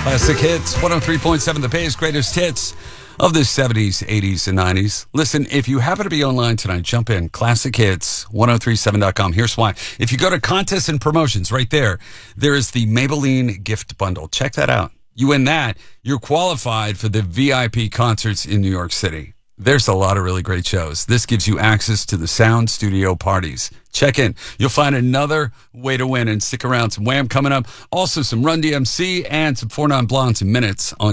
Classic Hits, 103.7, the Bay's greatest hits of the 70s, 80s, and 90s. Listen, if you happen to be online tonight, jump in. Classic Hits, 1037.com. Here's why. If you go to contests and promotions right there, there is the Maybelline gift bundle. Check that out. You win that, you're qualified for the VIP concerts in New York City. There's a lot of really great shows. This gives you access to the sound studio parties. Check in. You'll find another way to win, and stick around. Some Wham coming up. Also some Run DMC and some 4 Non Blondes in minutes on